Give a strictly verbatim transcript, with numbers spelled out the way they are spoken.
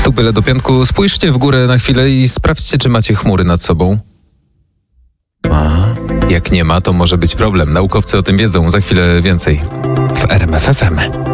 Tu byle do piątku. Spójrzcie w górę na chwilę i sprawdźcie, czy macie chmury nad sobą. A, jak nie ma, to może być problem. Naukowcy o tym wiedzą. Za chwilę więcej w R M F F M.